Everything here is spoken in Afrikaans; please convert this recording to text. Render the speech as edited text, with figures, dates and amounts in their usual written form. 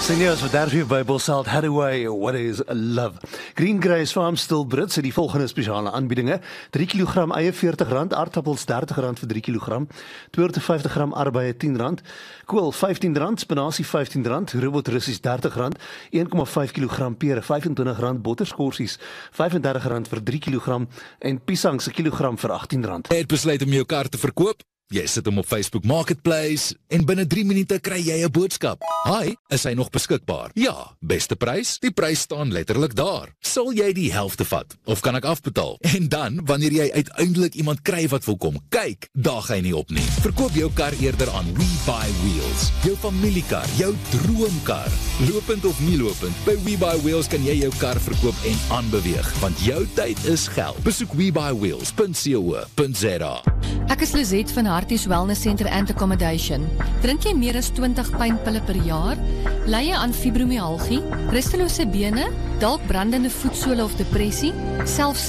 Singers vir Derby Bybelseld Hathaway, What is Love? Green Grace Farm Still Brits het die volgende spesiale aanbiedinge: 3 kg eie R40, aardappels R30 vir 3 kg, 250 gram arbeie R10, kool R15, spinasie R15, robot russies R30, 1,5 kg pere R25, botterskorsies R35 vir 3 kg en piesangs 'n kilogram vir R18. Het besluit om jou kar te verkoop? Jy sit hom op Facebook Marketplace en binne 3 minute kry jy 'n boodskap. Hi, is hy nog beskikbaar? Ja, beste prys? Die prys staan letterlik daar. Sal jy die helfte vat of kan ek afbetaal? En dan, wanneer jy uiteindelik iemand kry wat wil kom kyk, daag hy nie op nie. Verkoop jou kar eerder aan WeBuyWheels. Jou familiekar, jou droomkar. Lopend of nie lopend, by WeBuyWheels kan jy jou kar verkoop en aanbeweeg, want jou tyd is geld. Besoek WeBuyWheels.co.za. Ek is Lizette van Harties Wellness Center and Accommodation. Drink jy meer as 20 pynpille per jaar? Ly jy aan fibromialgie, rustelose bene, dalk brandende voetsole of depressie, selfs